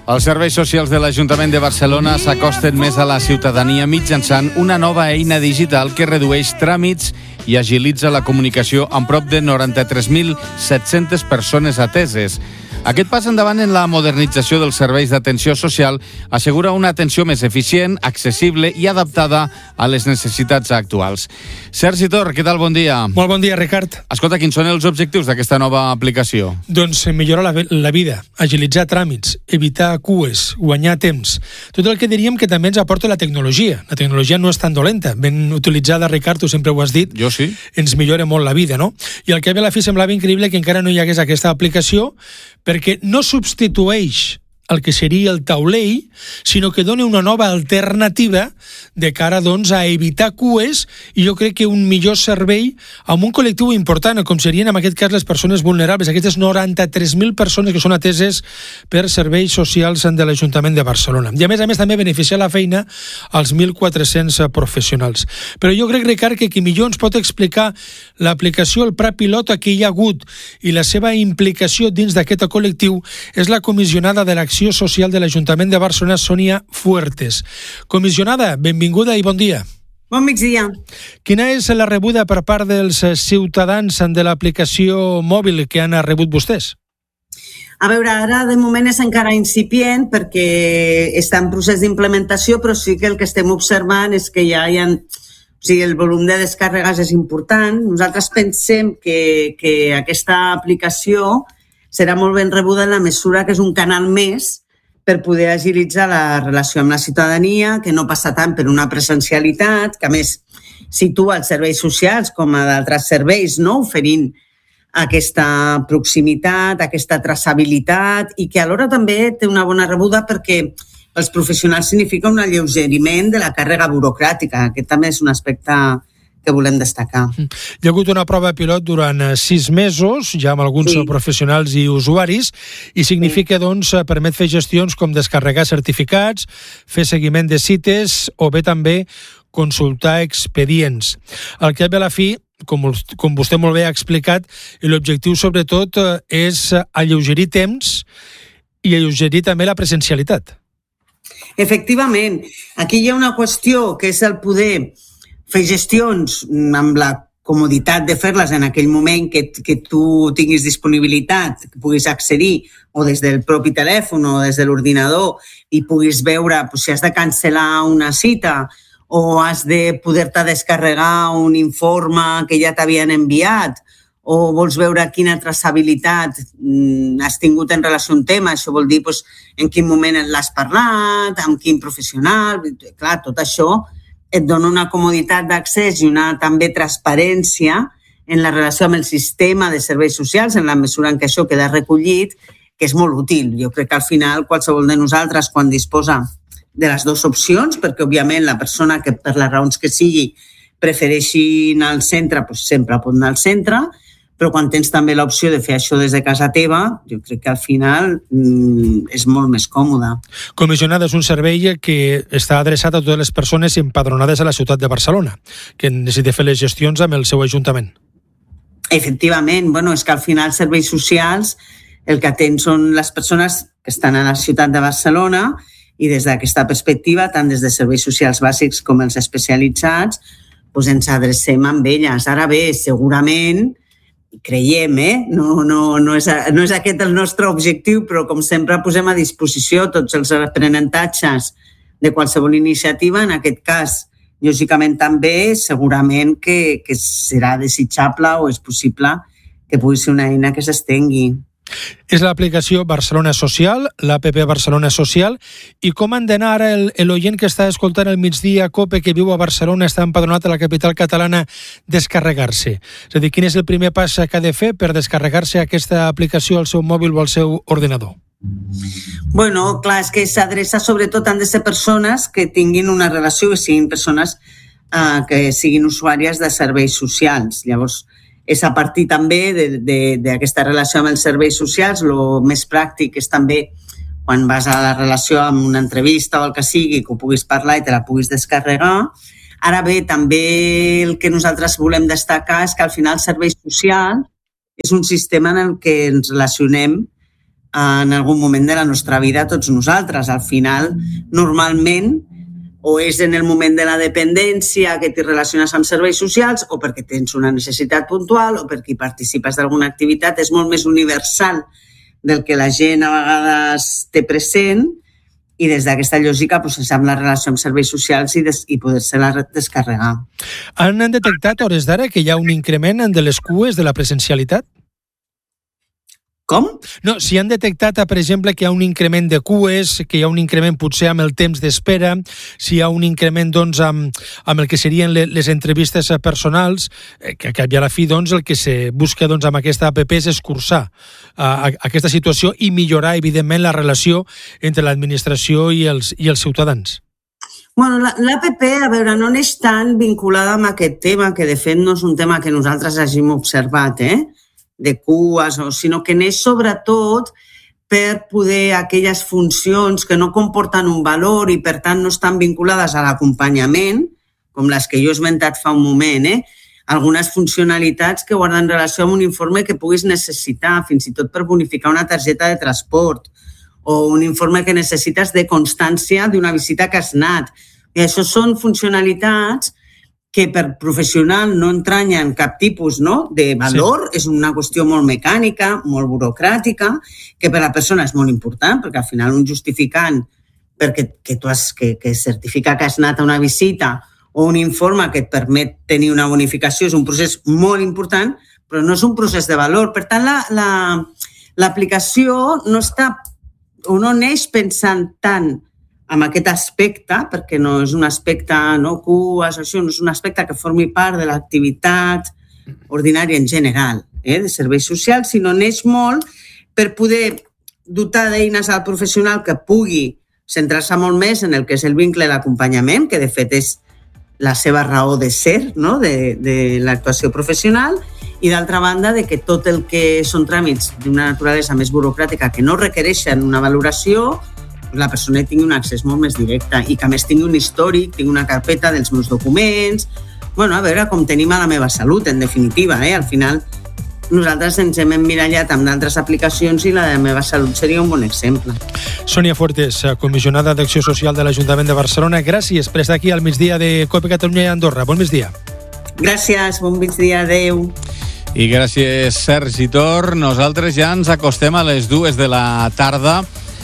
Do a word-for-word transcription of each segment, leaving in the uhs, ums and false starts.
Els serveis socials de l'Ajuntament de Barcelona s'acosten més a la ciutadania mitjançant una nova eina digital que redueix tràmits i agilitza la comunicació amb prop de noranta-tres mil set-centes persones ateses. Aquest pas endavant en la modernització dels serveis d'atenció social assegura una atenció més eficient, accessible i adaptada a les necessitats actuals. Sergi Tor, què tal? Bon dia. Molt bon dia, Ricard. Escolta, quins són els objectius d'aquesta nova aplicació? Doncs millorar la, la vida, agilitzar tràmits, evitar cues, guanyar temps. Tot el que diríem que també ens aporta la tecnologia. La tecnologia no és tan dolenta. Ben utilitzada, Ricard, tu sempre ho has dit. Jo sí. Ens millora molt la vida, no? I al cap i a la fi semblava increïble que encara no hi hagués aquesta aplicació, perquè no substitueix el que seria el taulell, sinó que dona una nova alternativa de cara, doncs, a evitar cues i jo crec que un millor servei amb un col·lectiu important, com serien en aquest cas les persones vulnerables, aquestes noranta-tres mil persones que són ateses per serveis socials de l'Ajuntament de Barcelona. I a més a més també beneficiar la feina als mil quatre-cents professionals. Però jo crec, Ricard, que qui millor ens pot explicar l'aplicació, el pla pilot que hi ha hagut i la seva implicació dins d'aquest col·lectiu és la comissionada de l'Acció Social de l'Ajuntament de Barcelona, Sònia Fuertes. Comissionada, benvinguda i bon dia. Bon migdia. Quina és la rebuda per part dels ciutadans de l'aplicació mòbil que han rebut vostès? A veure, ara de moment és encara incipient perquè està en procés d'implementació, però sí que el que estem observant és que ja hi ha... O sigui, el volum de descàrregues és important. Nosaltres pensem que, que aquesta aplicació serà molt ben rebuda en la mesura que és un canal més per poder agilitzar la relació amb la ciutadania, que no passa tant per una presencialitat, que a més situa els serveis socials com a d'altres serveis, no? Oferint aquesta proximitat, aquesta traçabilitat i que alhora també té una bona rebuda perquè els professionals significa un alleugeriment de la càrrega burocràtica. Aquest també és un aspecte que volem destacar. Hi ha hagut una prova pilot durant sis mesos, ja amb alguns sí. professionals i usuaris, i significa, sí. doncs, permet fer gestions com descarregar certificats, fer seguiment de cites o bé també consultar expedients. Al cap i a la fi, com, com vostè molt bé ha explicat, l'objectiu sobretot és alleugerir temps i alleugerir també la presencialitat. Efectivament, aquí hi ha una qüestió que és el poder fer gestions amb la comoditat de fer-les en aquell moment que, que tu tinguis disponibilitat, que puguis accedir o des del propi telèfon o des de l'ordinador i puguis veure pues, si has de cancel·lar una cita o has de poder-te descarregar un informe que ja t'havien enviat o vols veure quina traçabilitat has tingut en relació a un tema, això vol dir pues, en quin moment l'has parlat, amb quin professional, clar, tot això et dona una comoditat d'accés i una també transparència en la relació amb el sistema de serveis socials, en la mesura en què això queda recollit, que és molt útil. Jo crec que al final qualsevol de nosaltres, quan disposa de les dues opcions, perquè òbviament la persona que per les raons que sigui prefereixi anar al centre, doncs sempre pot anar al centre, però quan tens també l'opció de fer això des de casa teva, jo crec que al final mm, és molt més còmode. Comissionada és un servei que està adreçat a totes les persones empadronades a la ciutat de Barcelona, que necessiten fer les gestions amb el seu ajuntament. Efectivament, bueno, és que al final serveis socials el que atén són les persones que estan a la ciutat de Barcelona i des d'aquesta perspectiva, tant des de serveis socials bàsics com els especialitzats, doncs ens adrecem amb elles. Ara bé, segurament creiem, eh? No, no, no, és, no és aquest el nostre objectiu, però com sempre posem a disposició tots els aprenentatges de qualsevol iniciativa. En aquest cas, lògicament també, segurament que, que serà desitjable o és possible que pugui ser una eina que s'estengui. És l'aplicació Barcelona Social, l'app Barcelona Social, i com han d'anar ara l'oient que està escoltant el migdia COPE que viu a Barcelona, està empadronat a la capital catalana, descarregar-se? És a dir, quin és el primer pas que ha de fer per descarregar-se aquesta aplicació al seu mòbil o al seu ordinador? Bueno, clar, és que s'adreça sobretot han de ser persones que tinguin una relació, que siguin persones eh, que siguin usuàries de serveis socials. Llavors, és a partir també d'aquesta relació amb els serveis socials. El més pràctic és també quan vas a la relació amb una entrevista o el que sigui, que ho puguis parlar i te la puguis descarregar. Ara bé, també el que nosaltres volem destacar és que al final el servei social és un sistema en el que ens relacionem en algun moment de la nostra vida tots nosaltres. Al final, normalment, o és en el moment de la dependència que t'hi relaciones amb serveis socials o perquè tens una necessitat puntual o perquè participes d'alguna activitat. És molt més universal del que la gent a vegades té present i des d'aquesta lògica processar la relació amb serveis socials i, des, i poder-se-la descarregar. Han detectat a hores d'ara que hi ha un increment de les cues de la presencialitat? Com? No, si han detectat, per exemple, que hi ha un increment de cues, que hi ha un increment potser amb el temps d'espera, si hi ha un increment doncs, amb, amb el que serien les entrevistes personals, que, que a la fi doncs, el que se busca doncs, amb aquesta app és escurçar uh, aquesta situació i millorar, evidentment, la relació entre l'administració i els, i els ciutadans. Bueno, l'A P P, a veure, no és tan vinculada amb aquest tema, que de fet no és un tema que nosaltres hàgim observat, eh? de cues, sinó que neix sobretot per poder aquelles funcions que no comporten un valor i per tant no estan vinculades a l'acompanyament, com les que jo he esmentat fa un moment, eh? algunes funcionalitats que guarden relació amb un informe que puguis necessitar, fins i tot per bonificar una targeta de transport, o un informe que necessites de constància d'una visita que has anat. I això són funcionalitats que per professional no entranyen cap tipus no, de valor, sí. És una qüestió molt mecànica, molt burocràtica, que per a la persona és molt important, perquè al final un justificant perquè que tu has, que, que certifica que has anat a una visita o un informe que et permet tenir una bonificació és un procés molt important, però no és un procés de valor. Per tant, la, la, l'aplicació no està o no neix pensant tant amb aquest aspecte, perquè no és un aspecte, no, cues, això no és un aspecte que formi part de l'activitat ordinària en general, eh, de serveis socials, sinó neix molt per poder dotar d'eines al professional que pugui centrar-se molt més en el que és el vincle i l'acompanyament, que de fet és la seva raó de ser, no, de, de l'actuació professional, i d'altra banda de que tot el que són tràmits d'una naturalesa més burocràtica que no requereixen una valoració, la persona tingui un accés molt més directe i que a més tingui un històric, tingui una carpeta dels meus documents, bueno, a veure com tenim a la meva salut, en definitiva, eh? Al final nosaltres ens hem emmirallat amb d'altres aplicacions i la de la meva salut seria un bon exemple. Sònia Fuertes, comissionada d'Acció Social de l'Ajuntament de Barcelona, gràcies per estar aquí al migdia de COPE Catalunya i Andorra. Bon migdia. Gràcies, bon migdia, adeu. I gràcies, Sergi Tor. Nosaltres ja ens acostem a les dues de la tarda.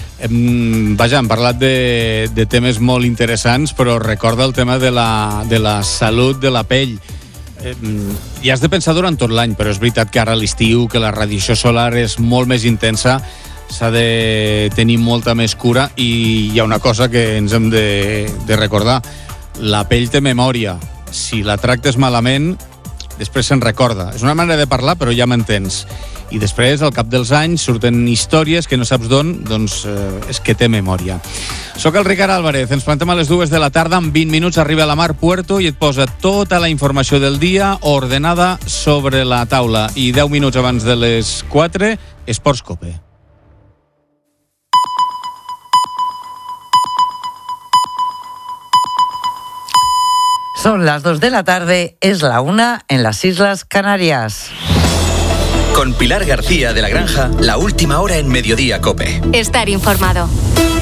Hem, vaja, hem parlat de, de temes molt interessants, però recorda el tema de la, de la salut de la pell. Eh, hi has de pensar durant tot l'any, però és veritat que ara a l'estiu, que la radiació solar és molt més intensa, s'ha de tenir molta més cura i hi ha una cosa que ens hem de, de recordar. La pell té memòria. Si la tractes malament, després se'n recorda. És una manera de parlar, però ja m'entens. I després, al cap dels anys, surten històries que no saps d'on, doncs eh, és que té memòria. Soc el Ricard Álvarez, ens plantem a les dues de la tarda, en vint minuts arriba a la Mar Puerto i et posa tota la informació del dia ordenada sobre la taula. I deu minuts abans de les quatre, Esports Cope. Son las dos de la tarde, es la una en las Islas Canarias. Con Pilar García de la Granja, la última hora en Mediodía COPE. Estar informado.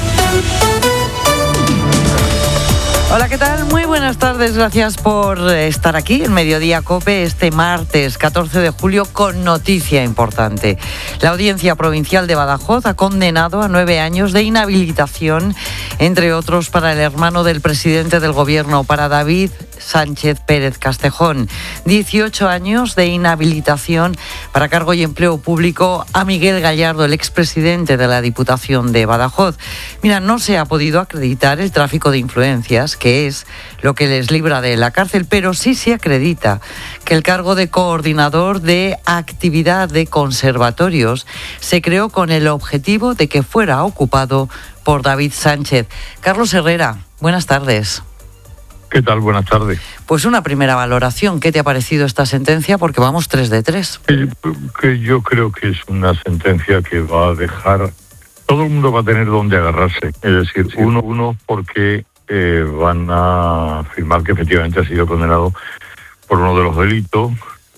Hola, ¿qué tal? Muy buenas tardes, gracias por estar aquí en Mediodía COPE este martes catorce de julio con noticia importante. La Audiencia Provincial de Badajoz ha condenado a nueve años de inhabilitación, entre otros para el hermano del presidente del gobierno, para David Sánchez Pérez Castejón. dieciocho años de inhabilitación para cargo y empleo público a Miguel Gallardo, el expresidente de la Diputación de Badajoz. Mira, no se ha podido acreditar el tráfico de influencias, que es lo que les libra de la cárcel, pero sí se acredita que el cargo de coordinador de actividad de conservatorios se creó con el objetivo de que fuera ocupado por David Sánchez. Carlos Herrera, buenas tardes. ¿Qué tal? Buenas tardes. Pues una primera valoración. ¿Qué te ha parecido esta sentencia? Porque vamos tres de tres. Eh, que yo creo que es una sentencia que va a dejar... Todo el mundo va a tener donde agarrarse. Es decir, sí. uno, uno porque eh, van a afirmar que efectivamente ha sido condenado por uno de los delitos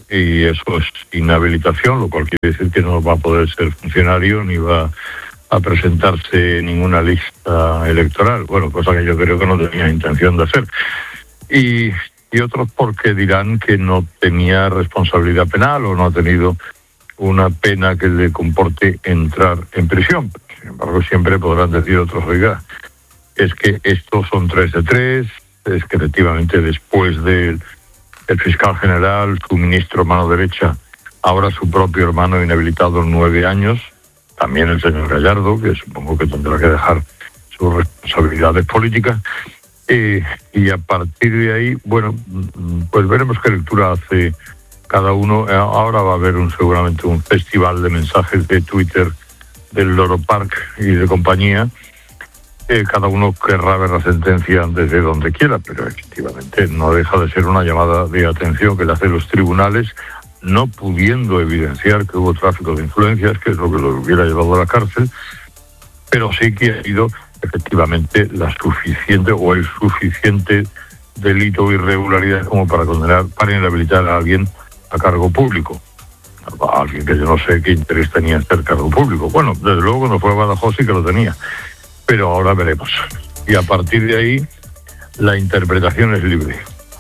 y eso es inhabilitación, lo cual quiere decir que no va a poder ser funcionario ni va a presentarse en ninguna lista electoral, bueno, cosa que yo creo que no tenía intención de hacer. Y, y otros porque dirán que no tenía responsabilidad penal o no ha tenido una pena que le comporte entrar en prisión. Sin embargo, siempre podrán decir otros, oiga, es que estos son tres de tres, es que efectivamente después del el fiscal general, su ministro mano derecha, ahora su propio hermano inhabilitado nueve años, también el señor Gallardo, que supongo que tendrá que dejar sus responsabilidades políticas, eh, y a partir de ahí, bueno, pues veremos qué lectura hace cada uno. Ahora va a haber un, seguramente un festival de mensajes de Twitter del Loro Park y de compañía. Eh, cada uno querrá ver la sentencia desde donde quiera, pero efectivamente no deja de ser una llamada de atención que le hacen los tribunales, no pudiendo evidenciar que hubo tráfico de influencias, que es lo que lo hubiera llevado a la cárcel, pero sí que ha habido efectivamente la suficiente o el suficiente delito o irregularidad como para condenar, para inhabilitar a alguien a cargo público. A alguien que yo no sé qué interés tenía en ser cargo público. Bueno, desde luego cuando fue a Badajoz sí que lo tenía, pero ahora veremos. Y a partir de ahí, la interpretación es libre.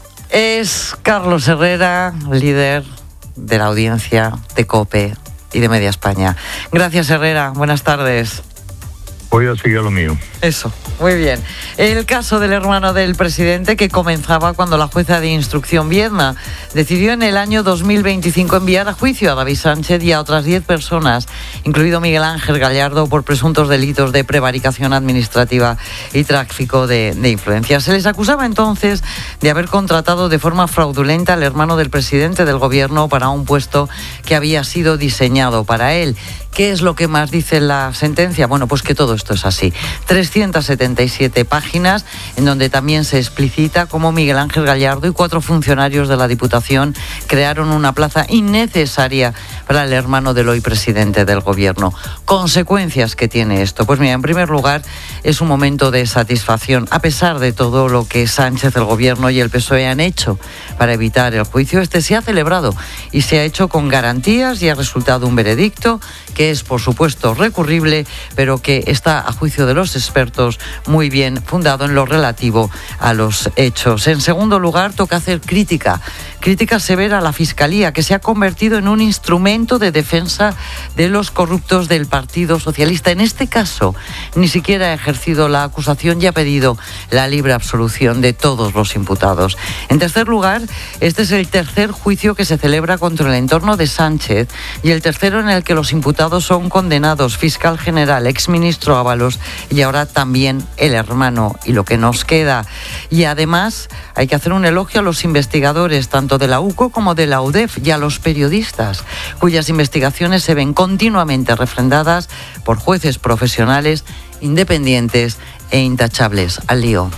Es Carlos Herrera, líder de la audiencia de COPE y de Media España. Gracias, Herrera. Buenas tardes. Voy a seguir lo mío. Eso, muy bien. El caso del hermano del presidente, que comenzaba cuando la jueza de instrucción Viedma decidió en el año dos mil veinticinco enviar a juicio a David Sánchez y a otras diez personas, incluido Miguel Ángel Gallardo, por presuntos delitos de prevaricación administrativa y tráfico de, de influencias. Se les acusaba entonces de haber contratado de forma fraudulenta al hermano del presidente del gobierno para un puesto que había sido diseñado para él. ¿Qué es lo que más dice la sentencia? Bueno, pues que todo esto es así. trescientas setenta y siete páginas en donde también se explicita cómo Miguel Ángel Gallardo y cuatro funcionarios de la Diputación crearon una plaza innecesaria para el hermano del hoy presidente del gobierno. ¿Consecuencias que tiene esto? Pues mira, en primer lugar, es un momento de satisfacción, a pesar de todo lo que Sánchez, el gobierno y el P S O E han hecho para evitar el juicio. Este se ha celebrado y se ha hecho con garantías y ha resultado un veredicto que es, por supuesto, recurrible, pero que está, a juicio de los expertos, muy bien fundado en lo relativo a los hechos. En segundo lugar, toca hacer crítica, crítica severa a la Fiscalía, que se ha convertido en un instrumento de defensa de los corruptos del Partido Socialista. En este caso, ni siquiera ha ejercido la acusación y ha pedido la libre absolución de todos los imputados. En tercer lugar, este es el tercer juicio que se celebra contra el entorno de Sánchez y el tercero en el que los imputados son condenados: fiscal general, exministro Ábalos y ahora también el hermano, y lo que nos queda. Y además hay que hacer un elogio a los investigadores, tanto de la U C O como de la U D E F, y a los periodistas, cuyas investigaciones se ven continuamente refrendadas por jueces profesionales, independientes e intachables. Al lío.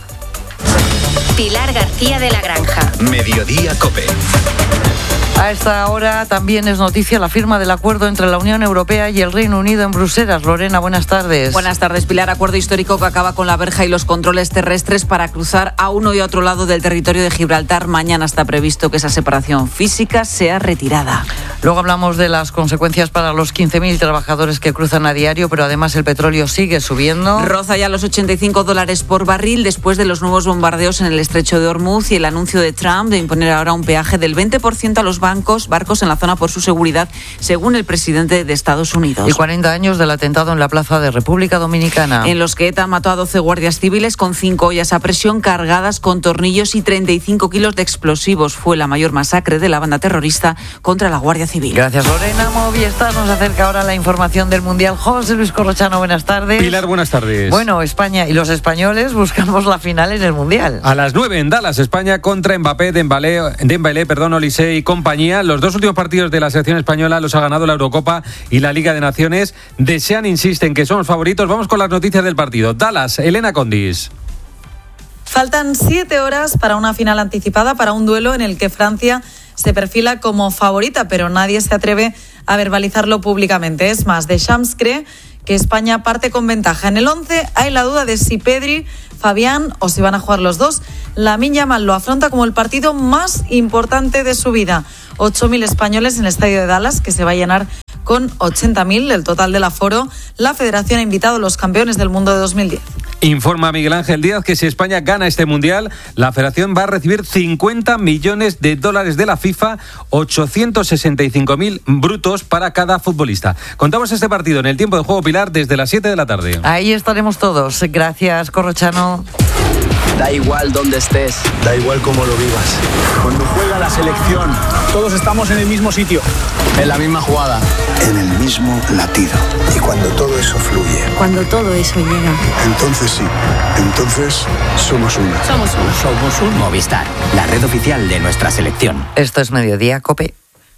Pilar García de la Granja. Mediodía COPE. A esta hora también es noticia la firma del acuerdo entre la Unión Europea y el Reino Unido en Bruselas. Lorena, buenas tardes. Buenas tardes, Pilar. Acuerdo histórico que acaba con la verja y los controles terrestres para cruzar a uno y a otro lado del territorio de Gibraltar. Mañana está previsto que esa separación física sea retirada. Luego hablamos de las consecuencias para los quince mil trabajadores que cruzan a diario, pero además el petróleo sigue subiendo. Roza ya los ochenta y cinco dólares por barril después de los nuevos bombardeos en el estrecho de Hormuz y el anuncio de Trump de imponer ahora un peaje del veinte por ciento a los bancos, barcos en la zona por su seguridad, según el presidente de Estados Unidos. Y cuarenta años del atentado en la plaza de República Dominicana, en los que ETA mató a doce guardias civiles con cinco ollas a presión cargadas con tornillos y treinta y cinco kilos de explosivos. Fue la mayor masacre de la banda terrorista contra la Guardia Civil. Gracias, Lorena. Movistar nos acerca ahora la información del Mundial. José Luis Corrochano, buenas tardes. Pilar, buenas tardes. Bueno, España y los españoles buscamos la final en el Mundial. A las nueve en Dallas, España contra Mbappé, Dembélé, Dembélé, perdón, Olise y compañía. Los dos últimos partidos de la selección española los ha ganado la Eurocopa y la Liga de Naciones. Desean, insisten que somos favoritos. Vamos con las noticias del partido. Dallas, Elena Condis. Faltan siete horas para una final anticipada, para un duelo en el que Francia se perfila como favorita, pero nadie se atreve a verbalizarlo públicamente. Es más, Deschamps cree que España parte con ventaja. En el once hay la duda de si Pedri, Fabián o si van a jugar los dos. Lamine Yamal lo afronta como el partido más importante de su vida. ocho mil españoles en el estadio de Dallas, que se va a llenar con ochenta mil, el total del aforo. La federación ha invitado a los campeones del mundo de dos mil diez. Informa Miguel Ángel Díaz que si España gana este Mundial, la Federación va a recibir cincuenta millones de dólares de la FIFA, ochocientos sesenta y cinco mil brutos para cada futbolista. Contamos este partido en el tiempo de juego, Pilar, desde las siete de la tarde. Ahí estaremos todos. Gracias, Corrochano. Da igual dónde estés, da igual cómo lo vivas. Cuando juega la selección, todos estamos en el mismo sitio, en la misma jugada, en el mismo latido. Y cuando todo eso fluye, cuando todo eso llega, entonces sí, entonces somos uno. Somos uno. Somos un Movistar, la red oficial de nuestra selección. Esto es Mediodía Cope.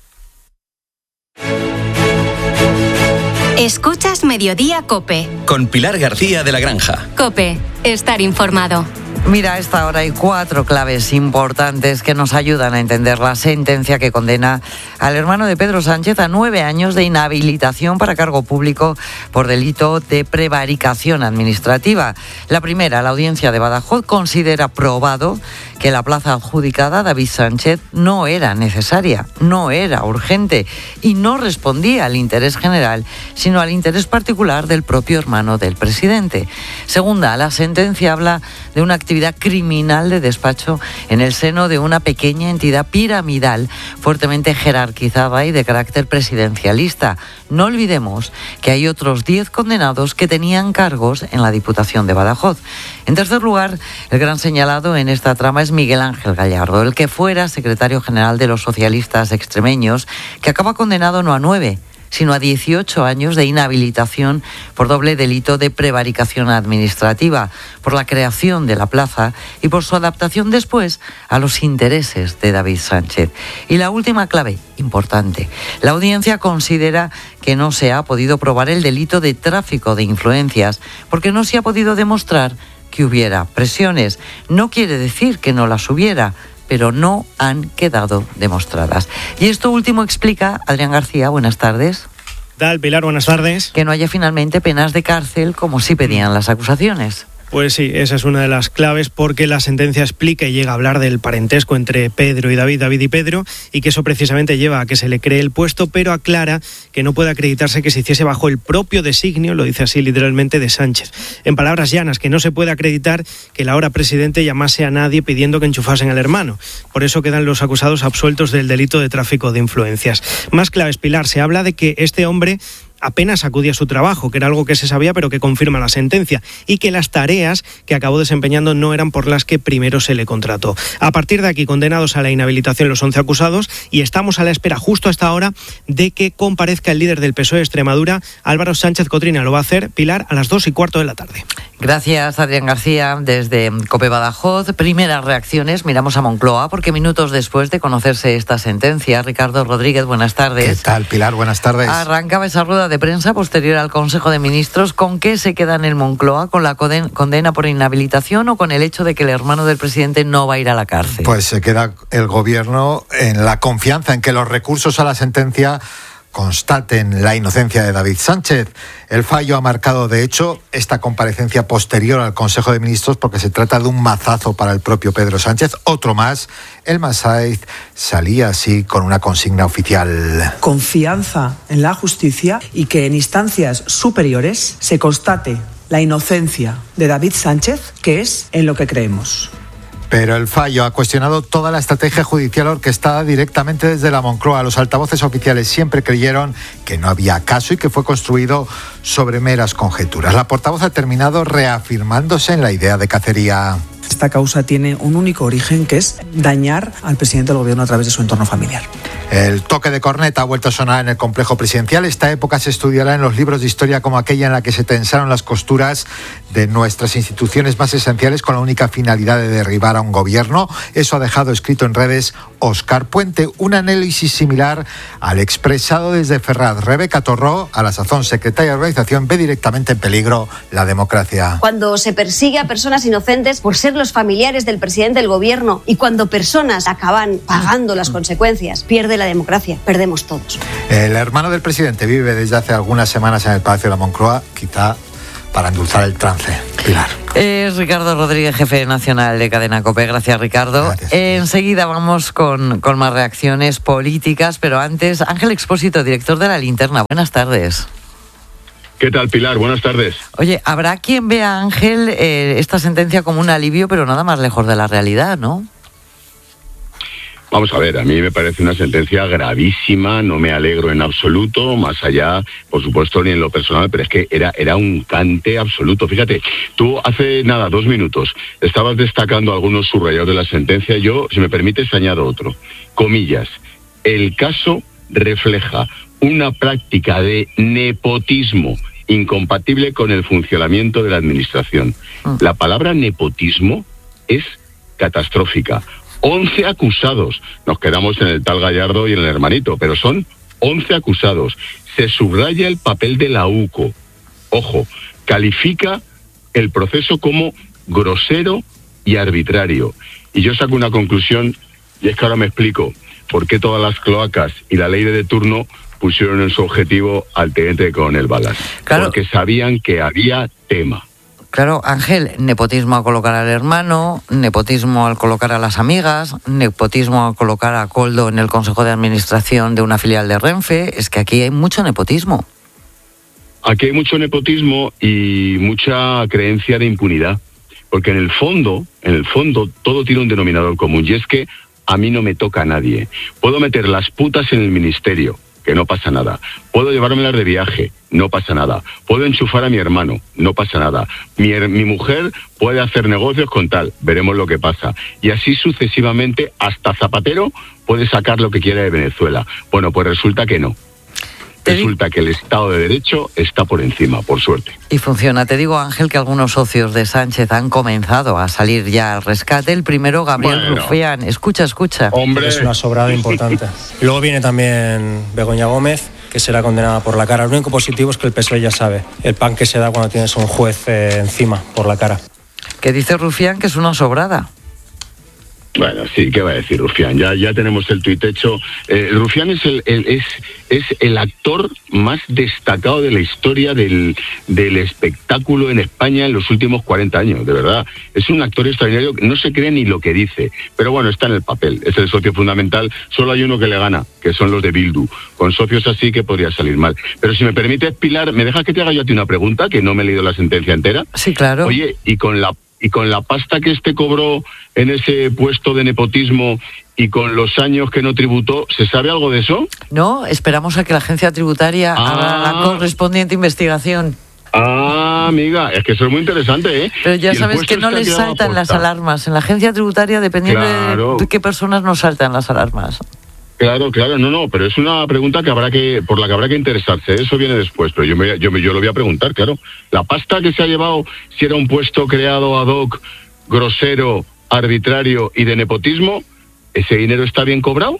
Escuchas Mediodía Cope. Con Pilar García de la Granja. Cope, estar informado. Mira, a esta hora hay cuatro claves importantes que nos ayudan a entender la sentencia que condena al hermano de Pedro Sánchez a nueve años de inhabilitación para cargo público por delito de prevaricación administrativa. La primera, la audiencia de Badajoz considera probado que la plaza adjudicada a David Sánchez no era necesaria, no era urgente y no respondía al interés general, sino al interés particular del propio hermano del presidente. Segunda, la sentencia habla de una actividad criminal de despacho en el seno de una pequeña entidad piramidal fuertemente jerarquizada y de carácter presidencialista. No olvidemos que hay otros diez condenados que tenían cargos en la Diputación de Badajoz. En tercer lugar, el gran señalado en esta trama es Miguel Ángel Gallardo, el que fuera secretario general de los socialistas extremeños, que acaba condenado no a nueve, sino a dieciocho años de inhabilitación por doble delito de prevaricación administrativa, por la creación de la plaza y por su adaptación después a los intereses de David Sánchez. Y la última clave, importante, la audiencia considera que no se ha podido probar el delito de tráfico de influencias porque no se ha podido demostrar que hubiera presiones. No quiere decir que no las hubiera, pero no han quedado demostradas. Y esto último explica, Adrián García, buenas tardes. ¿Qué tal, Pilar? Buenas tardes. Que no haya finalmente penas de cárcel como sí pedían las acusaciones. Pues sí, esa es una de las claves porque la sentencia explica y llega a hablar del parentesco entre Pedro y David, David y Pedro, y que eso precisamente lleva a que se le cree el puesto, pero aclara que no puede acreditarse que se hiciese bajo el propio designio, lo dice así literalmente, de Sánchez. En palabras llanas, que no se puede acreditar que el ahora presidente llamase a nadie pidiendo que enchufasen al hermano. Por eso quedan los acusados absueltos del delito de tráfico de influencias. Más claves, Pilar, se habla de que este hombre apenas acudía a su trabajo, que era algo que se sabía pero que confirma la sentencia, y que las tareas que acabó desempeñando no eran por las que primero se le contrató. A partir de aquí, condenados a la inhabilitación los once acusados, y estamos a la espera justo a esta hora de que comparezca el líder del P S O E de Extremadura, Álvaro Sánchez Cotrina. Lo va a hacer, Pilar, a las dos y cuarto de la tarde. Gracias, Adrián García, desde Cope Badajoz. Primeras reacciones, miramos a Moncloa, porque minutos después de conocerse esta sentencia, Ricardo Rodríguez, buenas tardes. ¿Qué tal, Pilar? Buenas tardes. Arrancaba esa rueda de prensa posterior al Consejo de Ministros. ¿Con qué se queda en el Moncloa? ¿Con la condena por inhabilitación o con el hecho de que el hermano del presidente no va a ir a la cárcel? Pues se queda el gobierno en la confianza en que los recursos a la sentencia constaten la inocencia de David Sánchez. El fallo ha marcado, de hecho, esta comparecencia posterior al Consejo de Ministros porque se trata de un mazazo para el propio Pedro Sánchez. Otro más. El Masaiz salía así con una consigna oficial. Confianza en la justicia y que en instancias superiores se constate la inocencia de David Sánchez, que es en lo que creemos. Pero el fallo ha cuestionado toda la estrategia judicial orquestada directamente desde la Moncloa. Los altavoces oficiales siempre creyeron que no había caso y que fue construido sobre meras conjeturas. La portavoz ha terminado reafirmándose en la idea de cacería. Esta causa tiene un único origen, que es dañar al presidente del gobierno a través de su entorno familiar. El toque de corneta ha vuelto a sonar en el complejo presidencial. Esta época se estudiará en los libros de historia como aquella en la que se tensaron las costuras de nuestras instituciones más esenciales con la única finalidad de derribar a un gobierno. Eso ha dejado escrito en redes Óscar Puente, un análisis similar al expresado desde Ferraz. Rebeca Torró, a la sazón secretaria de organización, ve directamente en peligro la democracia. Cuando se persigue a personas inocentes por ser los familiares del presidente del gobierno y cuando personas acaban pagando las consecuencias, pierde la democracia, perdemos todos. El hermano del presidente vive desde hace algunas semanas en el Palacio de la Moncloa, quizá para endulzar el trance. Pilar. Es Ricardo Rodríguez, jefe nacional de Cadena COPE. Gracias, Ricardo. Gracias. Enseguida vamos con, con más reacciones políticas, pero antes, Ángel Expósito, director de La Linterna. Buenas tardes. ¿Qué tal, Pilar? Buenas tardes. Oye, habrá quien vea, Ángel, eh, esta sentencia como un alivio, pero nada más lejos de la realidad, ¿no? Vamos a ver, a mí me parece una sentencia gravísima, no me alegro en absoluto, más allá, por supuesto, ni en lo personal, pero es que era, era un cante absoluto. Fíjate, tú hace nada, dos minutos, estabas destacando algunos subrayados de la sentencia. Yo, si me permites, añado otro. Comillas, el caso refleja una práctica de nepotismo incompatible con el funcionamiento de la administración. La palabra nepotismo es catastrófica. once acusados. Nos quedamos en el tal Gallardo y en el hermanito, pero son once acusados. Se subraya el papel de la U C O. Ojo, califica el proceso como grosero y arbitrario. Y yo saco una conclusión, y es que ahora me explico por qué todas las cloacas y la ley de turno pusieron en su objetivo al teniente de coronel Balas. Claro. Porque sabían que había tema. Claro, Ángel, nepotismo al colocar al hermano, nepotismo al colocar a las amigas, nepotismo al colocar a Koldo en el Consejo de Administración de una filial de Renfe. Es que aquí hay mucho nepotismo. Aquí hay mucho nepotismo y mucha creencia de impunidad. Porque en el fondo, en el fondo, todo tiene un denominador común. Y es que a mí no me toca a nadie. Puedo meter las putas en el ministerio, que no pasa nada. Puedo llevármelas de viaje, no pasa nada. Puedo enchufar a mi hermano, no pasa nada. Mi, mi mujer puede hacer negocios con tal, veremos lo que pasa. Y así sucesivamente, hasta Zapatero puede sacar lo que quiera de Venezuela. Bueno, pues resulta que no. Resulta que el Estado de Derecho está por encima, por suerte. Y funciona. Te digo, Ángel, que algunos socios de Sánchez han comenzado a salir ya al rescate. El primero, Gabriel bueno, Rufián. Escucha, escucha. Hombre. Es una sobrada importante. Y luego viene también Begoña Gómez, que será condenada por la cara. Lo único positivo es que el P S O E ya sabe el pan que se da cuando tienes un juez eh, encima por la cara. ¿Qué dice Rufián? Que es una sobrada. Bueno, sí, ¿qué va a decir Rufián? Ya, ya tenemos el tuit hecho. Eh, Rufián es el, el, es, es el actor más destacado de la historia del, del espectáculo en España en los últimos cuarenta años, de verdad. Es un actor extraordinario, no se cree ni lo que dice, pero bueno, está en el papel, es el socio fundamental. Solo hay uno que le gana, que son los de Bildu. Con socios así que podría salir mal. Pero si me permites, Pilar, ¿me dejas que te haga yo a ti una pregunta? Que no me he leído la sentencia entera. Sí, claro. Oye, y con la Y con la pasta que este cobró en ese puesto de nepotismo y con los años que no tributó, ¿se sabe algo de eso? No, esperamos a que la agencia tributaria ah. haga la correspondiente investigación. Ah, amiga, es que eso es muy interesante, ¿eh? Pero ya sabes que no les saltan las alarmas. En la agencia tributaria, dependiendo claro. de qué personas nos saltan las alarmas. Claro, claro, no, no, pero es una pregunta que habrá que, por la que habrá que interesarse, eso viene después, pero yo me, yo me, yo lo voy a preguntar, claro. La pasta que se ha llevado, si era un puesto creado ad hoc, grosero, arbitrario y de nepotismo, ¿ese dinero está bien cobrado?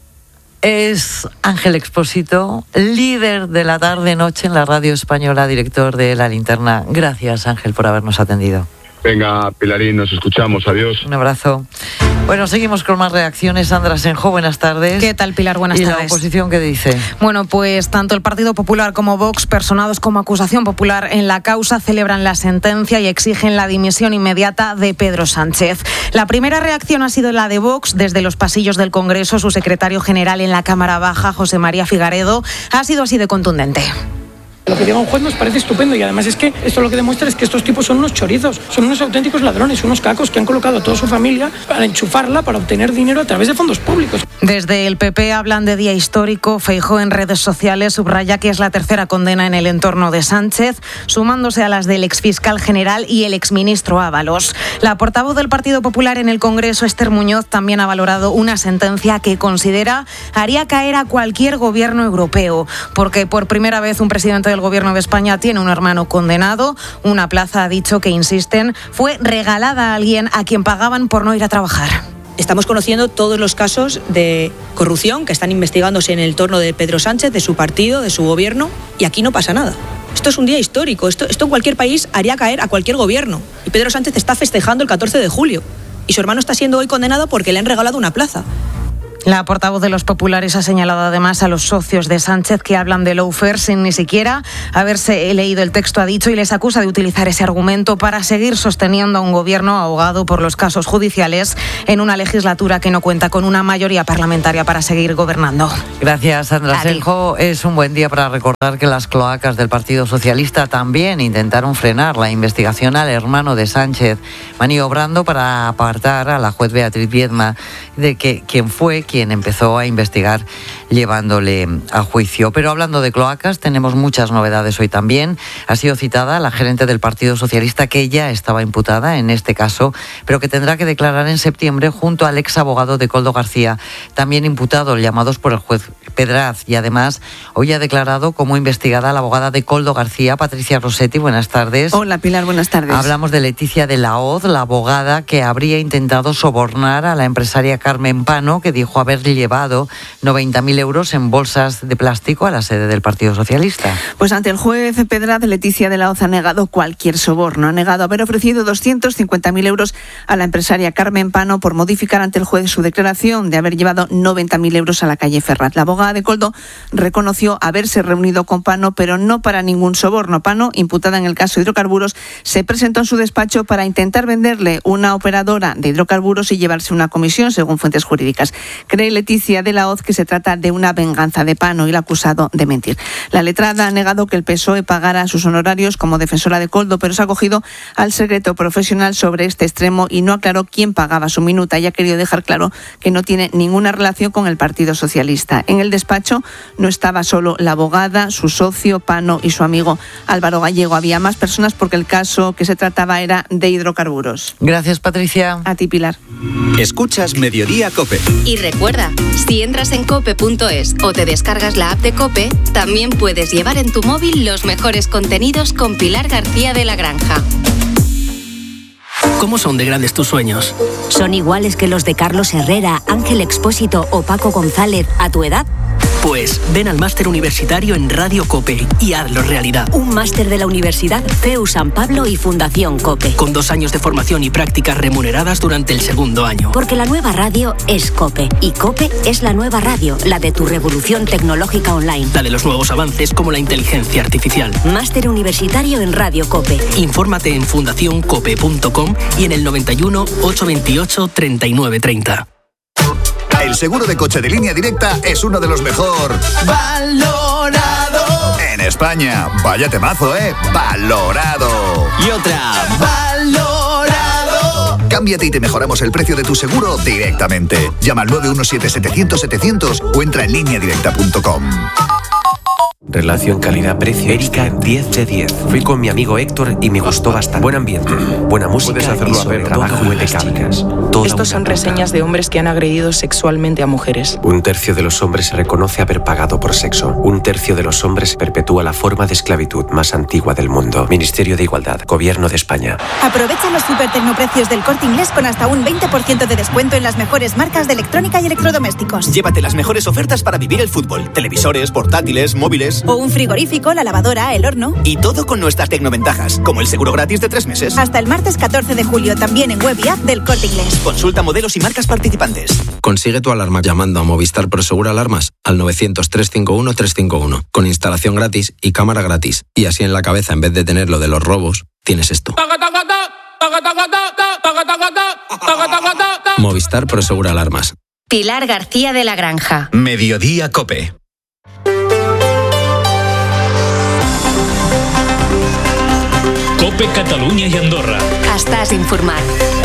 Es Ángel Expósito, líder de la tarde-noche en la radio española, director de La Linterna. Gracias, Ángel, por habernos atendido. Venga, Pilarín, nos escuchamos. Adiós. Un abrazo. Bueno, seguimos con más reacciones. Sandra Senjo, buenas tardes. ¿Qué tal, Pilar? Buenas ¿Y tardes. ¿Y la oposición qué dice? Bueno, pues tanto el Partido Popular como Vox, personados como acusación popular en la causa, celebran la sentencia y exigen la dimisión inmediata de Pedro Sánchez. La primera reacción ha sido la de Vox. Desde los pasillos del Congreso, su secretario general en la Cámara Baja, José María Figaredo, ha sido así de contundente. Lo que diga un juez nos parece estupendo y además es que esto lo que demuestra es que estos tipos son unos chorizos, son unos auténticos ladrones, unos cacos que han colocado a toda su familia para enchufarla, para obtener dinero a través de fondos públicos. Desde el P P hablan de día histórico. Feijóo en redes sociales subraya que es la tercera condena en el entorno de Sánchez, sumándose a las del exfiscal general y el exministro Ábalos. La portavoz del Partido Popular en el Congreso, Esther Muñoz, también ha valorado una sentencia que considera haría caer a cualquier gobierno europeo, porque por primera vez un presidente del El Gobierno de España tiene un hermano condenado. Una plaza, ha dicho, que insisten, fue regalada a alguien a quien pagaban por no ir a trabajar. Estamos conociendo todos los casos de corrupción que están investigándose en el entorno de Pedro Sánchez, de su partido, de su gobierno, y aquí no pasa nada. Esto es un día histórico. Esto, esto en cualquier país haría caer a cualquier gobierno. Y Pedro Sánchez está festejando el catorce de julio. Y su hermano está siendo hoy condenado porque le han regalado una plaza. La portavoz de los populares ha señalado además a los socios de Sánchez que hablan de lawfare sin ni siquiera haberse leído el texto, ha dicho, y les acusa de utilizar ese argumento para seguir sosteniendo a un gobierno ahogado por los casos judiciales en una legislatura que no cuenta con una mayoría parlamentaria para seguir gobernando. Gracias, Sandra Senjo. Es un buen día para recordar que las cloacas del Partido Socialista también intentaron frenar la investigación al hermano de Sánchez, maniobrando para apartar a la juez Beatriz Viedma de que quien fue quien empezó a investigar llevándole a juicio. Pero hablando de cloacas, tenemos muchas novedades hoy también. Ha sido citada la gerente del Partido Socialista, que ya estaba imputada en este caso, pero que tendrá que declarar en septiembre junto al ex abogado de Koldo García, también imputados, llamados por el juez Pedraz. Y además, hoy ha declarado como investigada la abogada de Koldo García, Patricia Rossetti. Buenas tardes. Hola, Pilar, buenas tardes. Hablamos de Leticia de la Hoz, la abogada que habría intentado sobornar a la empresaria Carmen Pano, que dijo haber llevado noventa mil euros en bolsas de plástico a la sede del Partido Socialista. Pues ante el juez Pedraz, Leticia de la Hoz ha negado cualquier soborno. Ha negado haber ofrecido doscientos cincuenta mil euros a la empresaria Carmen Pano por modificar ante el juez su declaración de haber llevado noventa mil euros a la calle Ferrat. La abogada de Koldo reconoció haberse reunido con Pano, pero no para ningún soborno. Pano, imputada en el caso de hidrocarburos, se presentó en su despacho para intentar venderle una operadora de hidrocarburos y llevarse una comisión, según fuentes jurídicas. Cree Leticia de la Hoz que se trata de una venganza de Pano y el acusado de mentir. La letrada ha negado que el P S O E pagara sus honorarios como defensora de Koldo, pero se ha acogido al secreto profesional sobre este extremo y no aclaró quién pagaba su minuta y ha querido dejar claro que no tiene ninguna relación con el Partido Socialista. En el despacho no estaba solo la abogada, su socio, Pano y su amigo Álvaro Gallego. Había más personas porque el caso que se trataba era de hidrocarburos. Gracias, Patricia. A ti, Pilar. Escuchas Mediodía COPE. Y recuerda, si entras en cope punto es o te descargas la app de COPE, también puedes llevar en tu móvil los mejores contenidos con Pilar García de la Granja. ¿Cómo son de grandes tus sueños? ¿Son iguales que los de Carlos Herrera, Ángel Expósito o Paco González a tu edad? Pues ven al máster universitario en Radio COPE y hazlo realidad. Un máster de la Universidad C E U San Pablo y Fundación COPE. Con dos años de formación y prácticas remuneradas durante el segundo año. Porque la nueva radio es COPE y COPE es la nueva radio, la de tu revolución tecnológica online. La de los nuevos avances como la inteligencia artificial. Máster universitario en Radio COPE. Infórmate en fundación cope punto com y en el noventa y uno, ochocientos veintiocho, treinta y nueve treinta. El seguro de coche de Línea Directa es uno de los mejor valorado en España. Vaya temazo, ¿eh? Valorado. Y otra. Valorado. Cámbiate y te mejoramos el precio de tu seguro directamente. Llama al nueve uno siete, setecientos, setecientos o entra en línea directa punto com. Relación calidad-precio. Erika, diez de diez. Fui con mi amigo Héctor y me gustó bastante. Buen ambiente, buena música y sobre trabajo impecable. Estos son reseñas de hombres que han agredido sexualmente a mujeres. Un tercio de los hombres reconoce haber pagado por sexo. Un tercio de los hombres perpetúa la forma de esclavitud más antigua del mundo. Ministerio de Igualdad, Gobierno de España. Aprovecha los super tecnoprecios del Corte Inglés con hasta un veinte por ciento de descuento en las mejores marcas de electrónica y electrodomésticos. Llévate las mejores ofertas para vivir el fútbol. Televisores, portátiles, móviles. O un frigorífico, la lavadora, el horno. Y todo con nuestras tecnoventajas, como el seguro gratis de tres meses. Hasta el martes catorce de julio, también en web y app del Corte Inglés. Consulta modelos y marcas participantes. Consigue tu alarma llamando a Movistar Prosegur Alarmas al novecientos, trescientos cincuenta y uno, trescientos cincuenta y uno, con instalación gratis y cámara gratis. Y así en la cabeza, en vez de tener lo de los robos, tienes esto. Movistar Prosegur Alarmas. Pilar García de la Granja. Mediodía COPE. COPE Catalunya i Andorra. Estàs informat.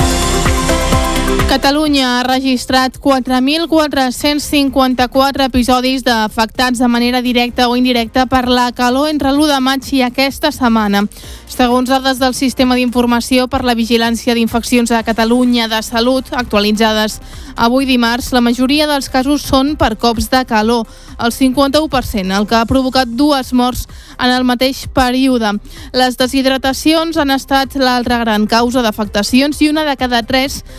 Catalunya ha registrat quatre mil quatre-cents cinquanta-quatre episodis d'afectats de manera directa o indirecta per la calor entre l'u de maig i aquesta setmana. Segons dades del Sistema d'Informació per la Vigilància d'Infeccions a Catalunya de Salut, actualitzades avui dimarts, la majoria dels casos són per cops de calor, el cinquanta-u per cent, el que ha provocat dues morts en el mateix període. Les deshidratacions han estat l'altra gran causa d'afectacions i una de cada tres que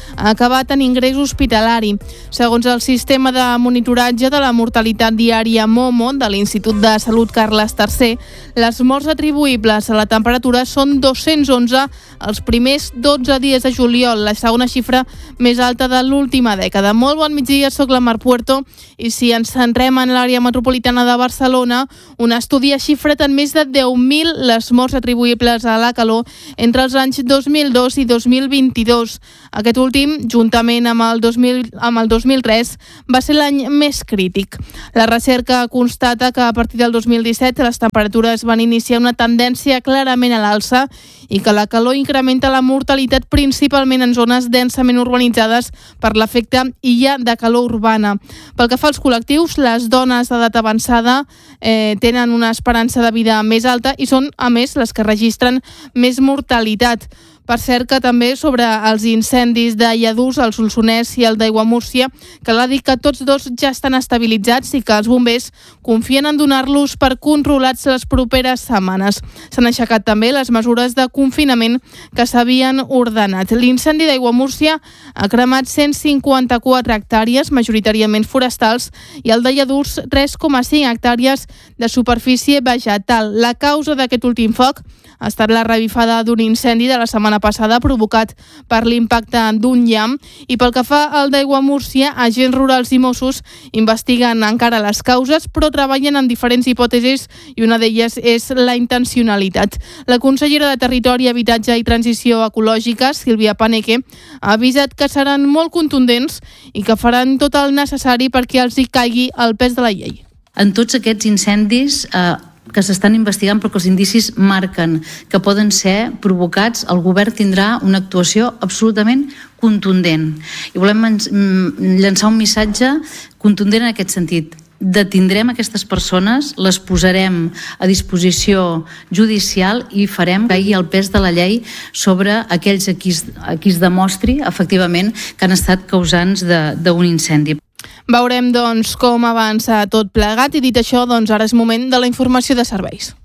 acabat en ingrés hospitalari. Segons el sistema de monitoratge de la mortalitat diària MOMO de l'Institut de Salut Carles tercer, les morts atribuïbles a la temperatura són dos-cents onze els primers dotze dies de juliol, la segona xifra més alta de l'última dècada. Molt bon migdia, soc la Mar Puerto, i si ens centrem en l'àrea metropolitana de Barcelona, un estudi ha xifrat en més de deu mil les morts atribuïbles a la calor entre els anys dos mil dos i dos mil vint-i-dos. Aquest últim, juntament amb el dos mil, amb el dos mil tres, va ser l'any més crític. La recerca constata que a partir del dos mil disset les temperatures van iniciar una tendència clarament a l'alça i que la calor incrementa la mortalitat principalment en zones densament urbanitzades per l'efecte illa de calor urbana. Pel que fa als col·lectius, les dones d'edat avançada eh, tenen una esperança de vida més alta i són, a més, les que registren més mortalitat. Per cert, que també sobre els incendis de Lladurs, el Solsonès i el d'Aiguamúrcia, cal dir que tots dos ja estan estabilitzats i que els bombers confien en donar-los per controlats les properes setmanes. S'han aixecat també les mesures de confinament que s'havien ordenat. L'incendi d'Aiguamúrcia ha cremat cent cinquanta-quatre hectàrees, majoritàriament forestals, i el de Lladurs tres coma cinc hectàrees de superfície vegetal. La causa d'aquest últim foc ha estat la revifada d'un incendi de la setmana passada provocat per l'impacte d'un llamp, i pel que fa al d'Aiguamúrcia, agents rurals i Mossos investiguen encara les causes, però treballen en diferents hipòtesis i una d'elles és la intencionalitat. La consellera de Territori, Habitatge i Transició Ecològica, Sílvia Paneque, ha avisat que seran molt contundents i que faran tot el necessari perquè els hi caigui el pes de la llei. En tots aquests incendis eh, que s'estan investigant perquè els indicis marquen que poden ser provocats, el govern tindrà una actuació absolutament contundent. I volem llançar un missatge contundent en aquest sentit. Detindrem aquestes persones, les posarem a disposició judicial i farem que caigui el pes de la llei sobre aquells a qui es, a qui es demostri efectivament que han estat causants d'un incendi. Veurem, doncs, com avança tot plegat i dit això, doncs ara és moment de la informació de serveis.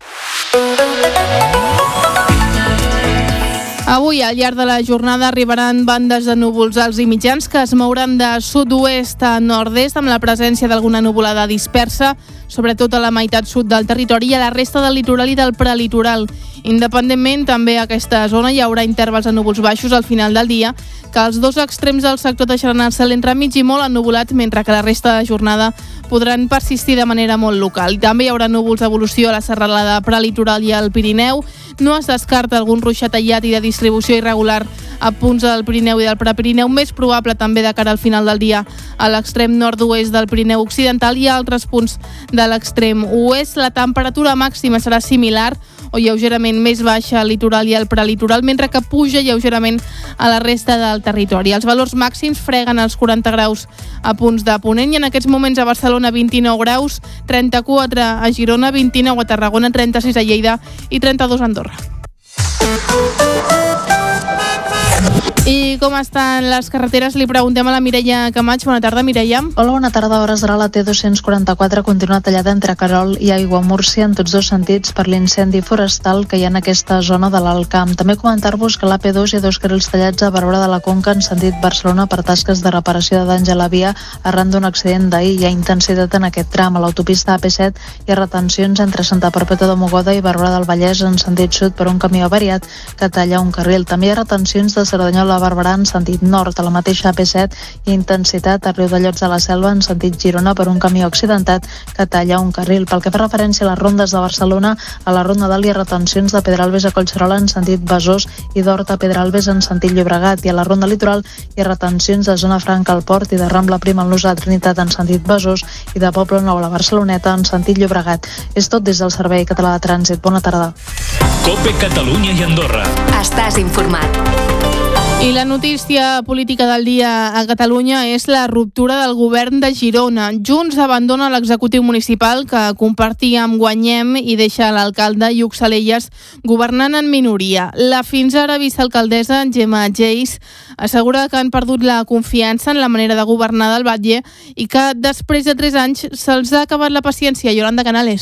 Avui, al llarg de la jornada, arribaran bandes de núvols alts i mitjans que es mouran de sud-oest a nord-est amb la presència d'alguna nuvolada dispersa, sobretot a la meitat sud del territori i a la resta del litoral i del prelitoral. Independentment, també a aquesta zona hi haurà intervals de núvols baixos al final del dia, que els dos extrems del sector deixaran el cel entremig i molt ennuvolat, mentre que la resta de jornada podran persistir de manera molt local. I també hi haurà núvols d'evolució a la serralada prelitoral i al Pirineu. No es descarta algun ruixat aïllat i de distribució irregular a punts del Pirineu i del Prepirineu, més probable també de cara al final del dia a l'extrem nord-oest del Pirineu occidental i a altres punts de l'extrem oest. La temperatura màxima serà similar o lleugerament més baixa al litoral i al prelitoral, mentre que puja lleugerament a la resta del territori. Els valors màxims freguen els quaranta graus a punts de Ponent i en aquests moments a Barcelona vint-i-nou graus, trenta-quatre a Girona, vint-i-nou a Tarragona, trenta-sis a Lleida i trenta-dos a Andorra. I com estan les carreteres? Li preguntem a la Mireia Camaig. Bona tarda, Mireia. Hola, bona tarda. A hores d'ara la T dos-cents quaranta-quatre continua tallada entre Querol i Aiguamúrcia en tots dos sentits per l'incendi forestal que hi ha en aquesta zona de l'Alt Camp. També comentar-vos que a l'A P dos hi ha dos carrils tallats a Barberà de la Conca en sentit Barcelona per tasques de reparació de danys a la via arran d'un accident d'ahir. Hi ha intensitat en aquest tram. A l'autopista A P set hi ha retencions entre Santa Perpètua de Mogoda i Barberà del Vallès en sentit sud per un camió avariat que talla un carril. També hi ha retencions de Cerdanyola a Barberà en sentit nord. A la mateixa A P set hi ha intensitat a Riudellots de la Selva en sentit Girona per un camió accidentat que talla un carril. Pel que fa referència a les rondes de Barcelona, a la Ronda d'Alt hi ha retencions de Pedralbes a Collserola en sentit Besòs i d'Hort a Pedralbes en sentit Llobregat, i a la Ronda Litoral hi ha retencions de Zona Franca al Port i de Rambla Prima al Nus de la Trinitat en sentit Besòs i de Poble Nou a la Barceloneta en sentit Llobregat. És tot des del Servei Català de Trànsit. Bona tarda. COPE Catalunya i Andorra. Estàs informat. I la notícia política del dia a Catalunya és la ruptura del govern de Girona. Junts abandona l'executiu municipal que compartia amb Guanyem i deixa l'alcalde Lluc Salelles governant en minoria. La fins ara vicealcaldessa Gemma Geis assegura que han perdut la confiança en la manera de governar del Batlle i que després de tres anys se'ls ha acabat la paciència. Yolanda Canales.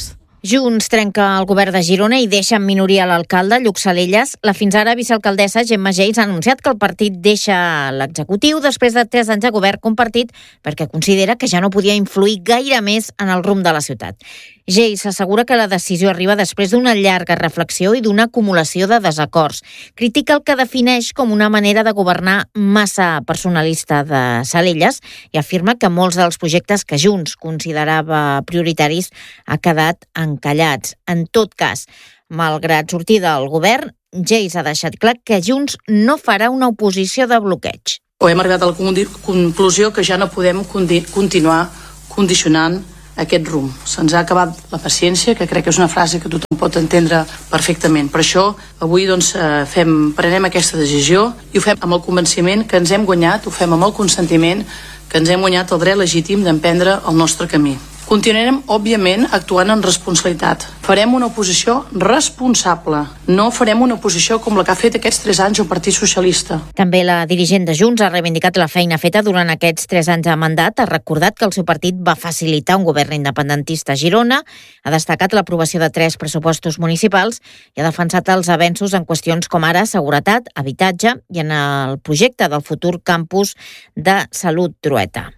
Junts trenca el govern de Girona i deixa en minoria l'alcalde, Lluc Salelles. La fins ara vicealcaldessa Gemma Geis ha anunciat que el partit deixa l'executiu després de tres anys de govern compartit perquè considera que ja no podia influir gaire més en el rumb de la ciutat. Geis assegura que la decisió arriba després d'una llarga reflexió i d'una acumulació de desacords. Critica el que defineix com una manera de governar massa personalista de Salelles i afirma que molts dels projectes que Junts considerava prioritaris ha quedat encallats. En tot cas, malgrat sortir del govern, Geis ha deixat clar que Junts no farà una oposició de bloqueig. O hem arribat a la conclusió que ja no podem continuar condicionant aquest rumb. Se'ns ha acabat la paciència, que crec que és una frase que tothom pot entendre perfectament. Per això, avui doncs, fem, prenem aquesta decisió i ho fem amb el convenciment que ens hem guanyat, ho fem amb el consentiment que ens hem guanyat el dret legítim d'emprendre el nostre camí. Continuarem, òbviament, actuant en responsabilitat. Farem una oposició responsable. No farem una oposició com la que ha fet aquests tres anys el Partit Socialista. També la dirigent de Junts ha reivindicat la feina feta durant aquests tres anys de mandat. Ha recordat que el seu partit va facilitar un govern independentista a Girona, ha destacat l'aprovació de tres pressupostos municipals i ha defensat els avenços en qüestions com ara seguretat, habitatge i en el projecte del futur campus de Salut Trueta.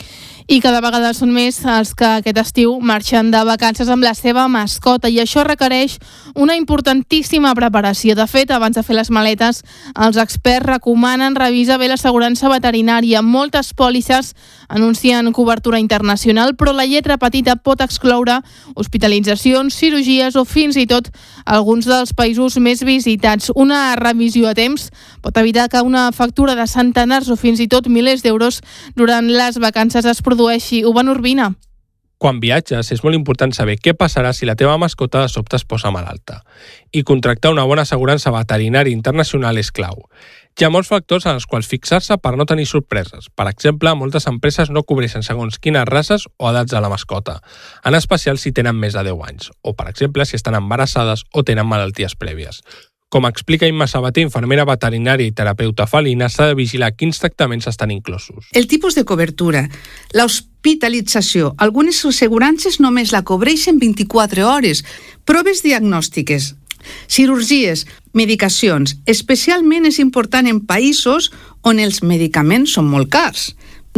I cada vegada són més els que aquest estiu marxen de vacances amb la seva mascota i això requereix una importantíssima preparació. De fet, abans de fer les maletes, els experts recomanen revisar bé l'assegurança veterinària. Moltes pòlisses anuncien cobertura internacional, però la lletra petita pot excloure hospitalitzacions, cirurgies o fins i tot alguns dels països més visitats. Una revisió a temps pot evitar que una factura de centenars o fins i tot milers d'euros durant les vacances es produeixi. Urbano Urbina. Quan viatges és molt important saber què passarà si la teva mascota de sobte es posa malalta. I contractar una bona assegurança veterinària internacional és clau. Hi ha molts factors en els quals fixar-se per no tenir sorpreses. Per exemple, moltes empreses no cobreixen segons quines races o edats de la mascota, en especial si tenen més de deu anys, o per exemple si estan embarassades o tenen malalties prèvies. Com explica Imma Sabater, infermera veterinària i terapeuta felina, s'ha de vigilar quins tractaments estan inclosos. El tipus de cobertura, l'hospitalització. Algunes assegurances només la cobreixen vint-i-quatre hores. Proves diagnòstiques, cirurgies, medicacions. Especialment és important en països on els medicaments són molt cars.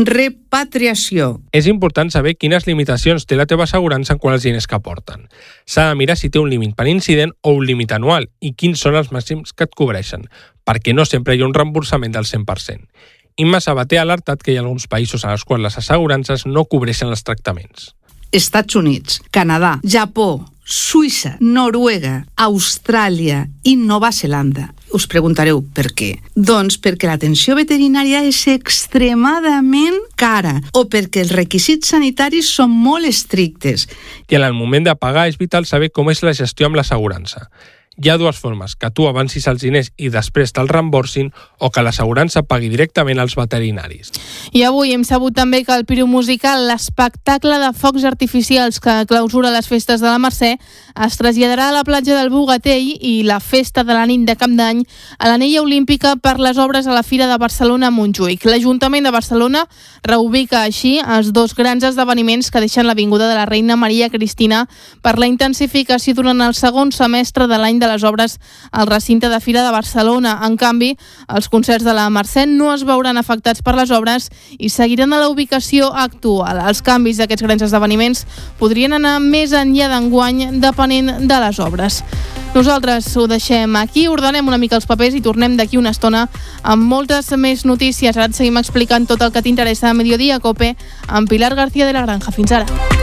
Repatriació. És important saber quines limitacions té la teva assegurança en quant als diners que aporten. S'ha de mirar si té un límit per incident o un límit anual i quins són els màxims que et cobreixen, perquè no sempre hi ha un reemborsament del cent per cent. Imma Sabater ha alertat que hi ha alguns països en els quals les assegurances no cobreixen els tractaments. Estats Units, Canadà, Japó, Suïssa, Noruega, Austràlia i Nova Zelanda. Us preguntareu per què? Doncs perquè l'atenció veterinària és extremadament cara o perquè els requisits sanitaris són molt estrictes. I en el moment de pagar és vital saber com és la gestió amb l'assegurança. Hi ha dues formes, que tu avancis els diners i després te'ls reemborsin o que l'assegurança pagui directament als veterinaris. I avui hem sabut també que el Piru Musical, l'espectacle de focs artificials que clausura les festes de la Mercè, es traslladarà a la platja del Bogatell i la festa de la nit de Cap d'Any a l'Anella Olímpica per les obres a la Fira de Barcelona a Montjuïc. L'Ajuntament de Barcelona reubica així els dos grans esdeveniments que deixen l'Avinguda de la Reina Maria Cristina per la intensificació durant el segon semestre de l'any de les obres al recinte de Fira de Barcelona. En canvi, els concerts de la Mercè no es veuran afectats per les obres i seguiran a la ubicació actual. Els canvis d'aquests grans esdeveniments podrien anar més enllà d'enguany depenent de les obres. Nosaltres ho deixem aquí, ordenem una mica els papers i tornem d'aquí una estona amb moltes més notícies. Ara et seguim explicant tot el que t'interessa a Mediodía Cope amb Pilar García de la Granja. Fins ara.